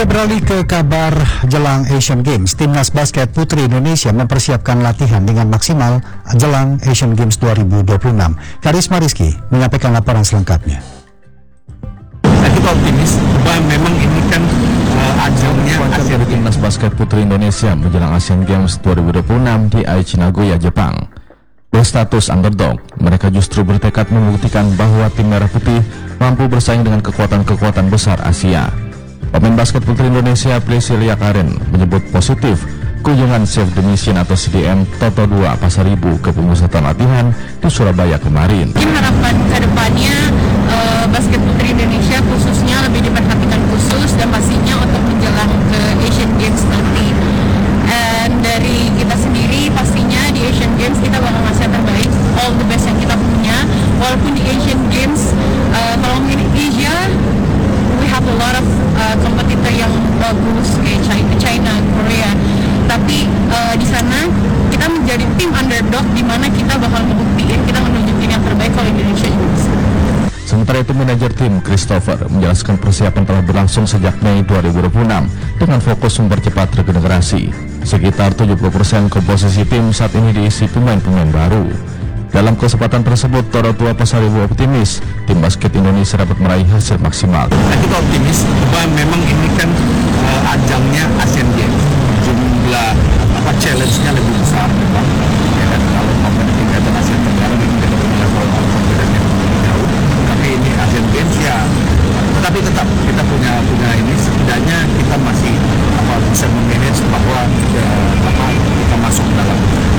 Kita beralih ke kabar jelang Asian Games. Timnas basket putri Indonesia mempersiapkan latihan dengan maksimal jelang Asian Games 2026. Karisma Rizky menyampaikan laporan selengkapnya. Kita optimis bahwa memang ini kan ajangnya dari Timnas basket putri Indonesia menjelang Asian Games 2026 di Aichi, Nagoya, Jepang. Berstatus underdog, mereka justru bertekad membuktikan bahwa tim merah putih mampu bersaing dengan kekuatan-kekuatan besar Asia. Pemain basket putri Indonesia Priscilia Karen menyebut positif kunjungan Save the Mission atau CDM Toto 2 Pasaribu ke pemusatan latihan di Surabaya kemarin. Harapan ke depannya basket putri Indonesia khususnya lebih diperhatikan khusus dan pastinya untuk menjelang ke Asian Games nanti. Dan dari kita sendiri pastinya di Asian Games kita bakal ngasih yang terbaik, all the best yang kita punya. Walaupun di Asian Games kalau ngomongin Asia, we have a lot of kompetitor yang bagus kayak China, Korea. Tapi di sana kita menjadi tim underdog di mana kita bakal ngebuktiin kita menunjukin yang terbaik kalau Indonesia juga. Sementara itu manajer tim Christopher menjelaskan persiapan telah berlangsung sejak Mei 2026 dengan fokus mempercepat regenerasi. Sekitar 70% komposisi tim saat ini diisi pemain-pemain baru. Dalam kesempatan tersebut, Toto 2 Pasaribu optimis tim basket Indonesia dapat meraih hasil maksimal. Kita optimis bahwa memang ini kan ajangnya Asian Games, jumlah challenge-nya lebih besar memang. Ya kan, kalau kompetisi tingkatan Asia Tenggara ini kita punya level kompetisi yang lebih jauh. Tapi ini Asian Games ya, tapi tetap kita punya ini setidaknya kita masih bisa memanage bahwa kita masuk dalam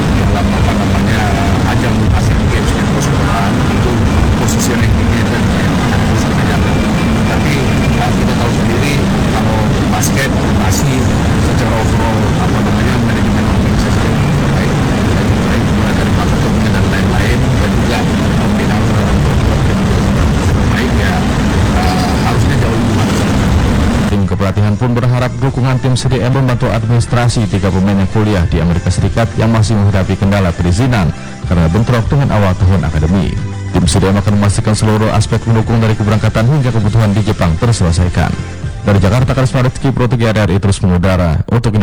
ajang Asian Games yang terus berjalan itu positioning ini dan bisa terjaga. Tapi kita tahu sendiri kalau basket masih secara overall manajemen organisasi yang terbaik mulai dari marketingnya dan lain-lain dan juga pembinaan terbaik ya harusnya jauh lebih bagus. Tim kepelatihan pun berharap dukungan tim CDM membantu administrasi 3 pemain yang kuliah di Amerika Serikat yang masih menghadapi kendala perizinan karena bentrok dengan awal tahun akademi. Tim CDM akan memastikan seluruh aspek mendukung dari keberangkatan hingga kebutuhan di Jepang terselesaikan. Dari Jakarta, Karisma Rizky, Pro 3 RRI terus mengudara untuk Indonesia.